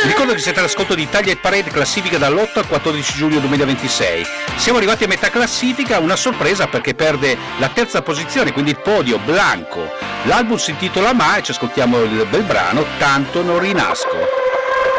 Ricordo che siete all'ascolto di Italia e Parade, classifica dall'8 al 14 giugno 2026. Siamo arrivati a metà classifica, una sorpresa perché perde la terza posizione, quindi il podio Blanco. L'album si intitola Ma e ci ascoltiamo il bel brano Tanto non rinasco.